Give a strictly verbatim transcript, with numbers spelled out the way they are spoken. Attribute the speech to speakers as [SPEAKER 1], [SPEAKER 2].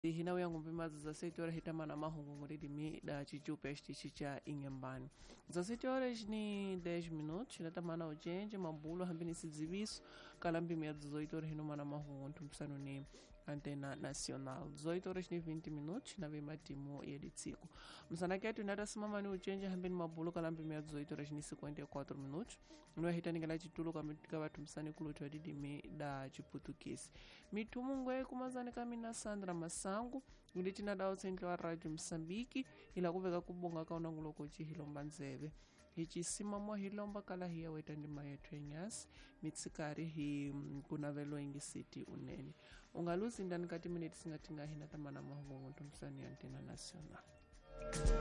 [SPEAKER 1] hina uya ngumbi mazi za sete horas hita mana mahungu nguridi mi da chichupe estichi cha Inhambane. Za sete horas ni dez minutos, hina tamana ujenje, mabulo hambini sidziviso, kalambi mia dezoito horas hino mana mahungu ntumpsano ni Antena Nacional. dezoito horas ni vinte minutos, na vima timu ya ditsiko. Msana ketu inata simama ni ujenje hambini mabulo kalambi mia dezoito horas ni cinquenta e quatro minutos, nua hita ningala chitulo kamitika watu msani kulutu wadidi mi da chiputukisi. Mitumu ngwe kumazani kamina Sandra Masangu, ulitina dao centro wa Radio Msambiki, ila kuveka kubonga kauna nguloko chihilomba nzeve. Hichi simamwa hilomba kala hiya wetandima yetu enyasi, mitsikari hi kuna velo ingi city uneni. Ungaluzi ndani kati miniti singatinga hina tamana mahungu ntumsani Antena Nacional.